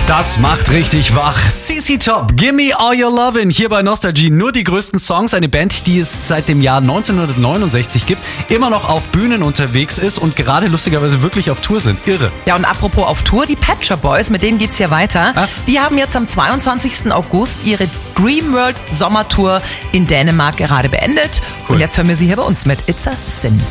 Das macht richtig wach. CC Top, Gimme All Your Lovin' hier bei Nostalgie. Nur die größten Songs. Eine Band, die es seit dem Jahr 1969 gibt, immer noch auf Bühnen unterwegs ist und gerade lustigerweise wirklich auf Tour sind. Irre. Ja, und apropos auf Tour, die Pet Shop Boys, mit denen geht's ja weiter. Die haben jetzt am 22. August ihre Dreamworld Sommertour in Dänemark gerade beendet. Cool. Und jetzt hören wir sie hier bei uns mit It's a Sin.